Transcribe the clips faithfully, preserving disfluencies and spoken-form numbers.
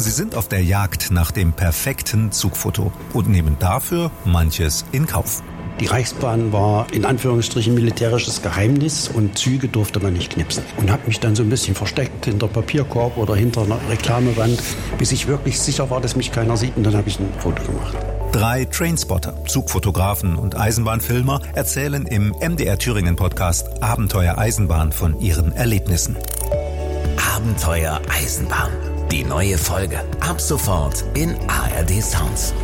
Sie sind auf der Jagd nach dem perfekten Zugfoto und nehmen dafür manches in Kauf. Die Reichsbahn war in Anführungsstrichen militärisches Geheimnis und Züge durfte man nicht knipsen. Und habe mich dann so ein bisschen versteckt hinter Papierkorb oder hinter einer Reklamewand, bis ich wirklich sicher war, dass mich keiner sieht, und dann habe ich ein Foto gemacht. Drei Trainspotter, Zugfotografen und Eisenbahnfilmer erzählen im M D R Thüringen Podcast Abenteuer Eisenbahn von ihren Erlebnissen. Abenteuer Eisenbahn. Die neue Folge ab sofort in A R D Sounds.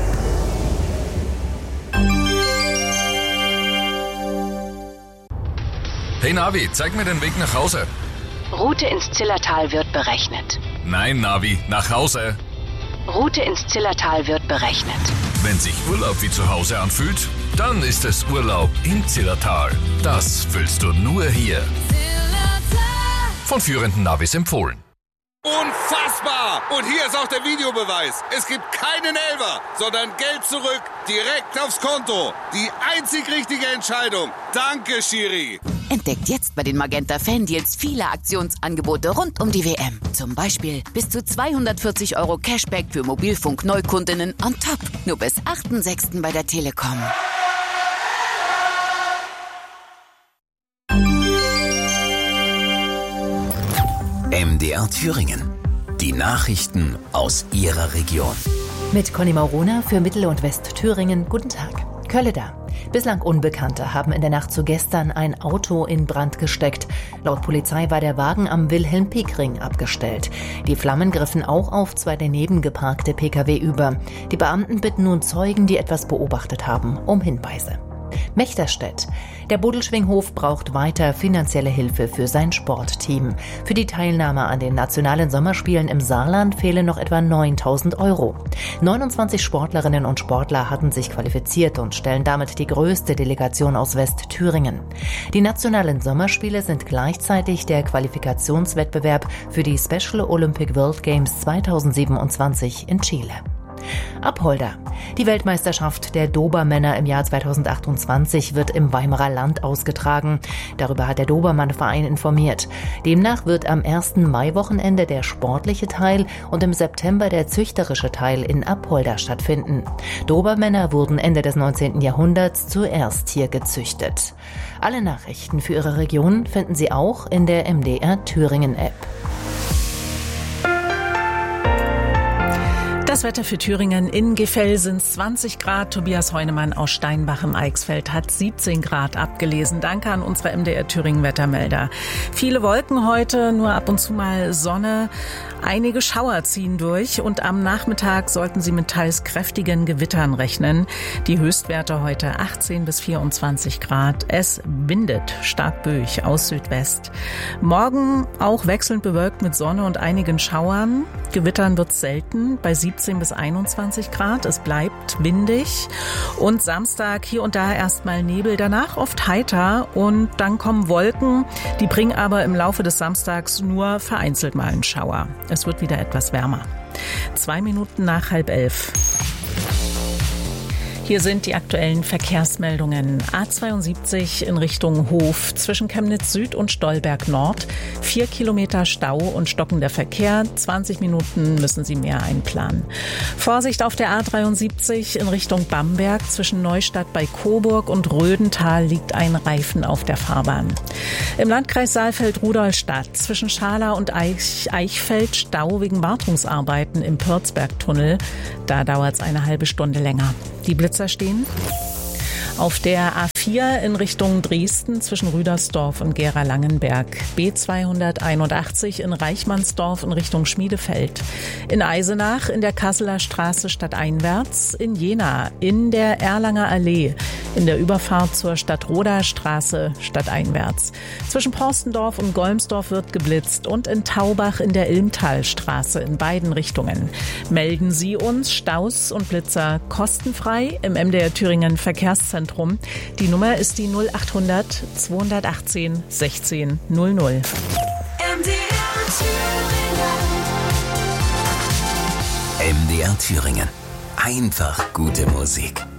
Hey Navi, zeig mir den Weg nach Hause. Route ins Zillertal wird berechnet. Nein, Navi, nach Hause. Route ins Zillertal wird berechnet. Wenn sich Urlaub wie zu Hause anfühlt, dann ist es Urlaub im Zillertal. Das fühlst du nur hier. Von führenden Navis empfohlen. Unfassbar! Und hier ist auch der Videobeweis. Es gibt keinen Elfer, sondern Geld zurück, direkt aufs Konto. Die einzig richtige Entscheidung. Danke, Schiri. Entdeckt jetzt bei den Magenta Fan-Deals viele Aktionsangebote rund um die W M. Zum Beispiel bis zu zweihundertvierzig Euro Cashback für Mobilfunk-Neukundinnen on top. Nur bis achten sechsten bei der Telekom. M D R Thüringen. Die Nachrichten aus Ihrer Region. Mit Conny Maurona für Mittel- und Westthüringen. Guten Tag. Kölleda. Bislang Unbekannte haben in der Nacht zu gestern ein Auto in Brand gesteckt. Laut Polizei war der Wagen am Wilhelm-Pieck-Ring abgestellt. Die Flammen griffen auch auf zwei daneben geparkte Pkw über. Die Beamten bitten nun Zeugen, die etwas beobachtet haben, um Hinweise. Mechterstedt. Der Bodelschwinghof braucht weiter finanzielle Hilfe für sein Sportteam. Für die Teilnahme an den nationalen Sommerspielen im Saarland fehlen noch etwa neuntausend Euro. neunundzwanzig Sportlerinnen und Sportler hatten sich qualifiziert und stellen damit die größte Delegation aus Westthüringen. Die nationalen Sommerspiele sind gleichzeitig der Qualifikationswettbewerb für die Special Olympic World Games zweitausendsiebenundzwanzig in Chile. Apolda. Die Weltmeisterschaft der Dobermänner im Jahr zweitausendachtundzwanzig wird im Weimarer Land ausgetragen. Darüber hat der Dobermann-Verein informiert. Demnach wird am ersten Maiwochenende der sportliche Teil und im September der züchterische Teil in Apolda stattfinden. Dobermänner wurden Ende des neunzehnten Jahrhunderts zuerst hier gezüchtet. Alle Nachrichten für Ihre Region finden Sie auch in der M D R Thüringen-App. Das Wetter für Thüringen: in Gefell sind zwanzig Grad. Tobias Heunemann aus Steinbach im Eichsfeld hat siebzehn Grad abgelesen. Danke an unsere M D R Thüringen Wettermelder. Viele Wolken heute, nur ab und zu mal Sonne. Einige Schauer ziehen durch und am Nachmittag sollten Sie mit teils kräftigen Gewittern rechnen. Die Höchstwerte heute achtzehn bis vierundzwanzig Grad. Es windet stark böig aus Südwest. Morgen auch wechselnd bewölkt mit Sonne und einigen Schauern. Gewittern wird selten bei siebzehn bis einundzwanzig Grad. Es bleibt windig. Und Samstag hier und da erstmal Nebel, danach oft heiter und dann kommen Wolken. Die bringen aber im Laufe des Samstags nur vereinzelt mal einen Schauer. Es wird wieder etwas wärmer. Zwei Minuten nach halb elf. Hier sind die aktuellen Verkehrsmeldungen. A zweiundsiebzig in Richtung Hof zwischen Chemnitz Süd und Stolberg Nord. Vier Kilometer Stau und stockender Verkehr. zwanzig Minuten müssen Sie mehr einplanen. Vorsicht auf der A dreiundsiebzig in Richtung Bamberg. Zwischen Neustadt bei Coburg und Rödental liegt ein Reifen auf der Fahrbahn. Im Landkreis Saalfeld-Rudolstadt zwischen Schala und Eich- Eichfeld Stau wegen Wartungsarbeiten im Pürzbergtunnel. Da dauert es eine halbe Stunde länger. Die Blitzer stehen auf der A vier in Richtung Dresden zwischen Rüdersdorf und Gera-Langenberg. B zweihunderteinundachtzig in Reichmannsdorf in Richtung Schmiedefeld. In Eisenach in der Kasseler Straße stadteinwärts. In Jena in der Erlanger Allee. In der Überfahrt zur Stadtroder Straße stadteinwärts. Zwischen Porstendorf und Golmsdorf wird geblitzt. Und in Taubach in der Ilmtalstraße in beiden Richtungen. Melden Sie uns Staus und Blitzer kostenfrei im M D R Thüringen Verkehrszentrum. Die Nummer ist die null achthundert zweihundertachtzehn sechzehn null null. M D R Thüringen. M D R Thüringen. Einfach gute Musik.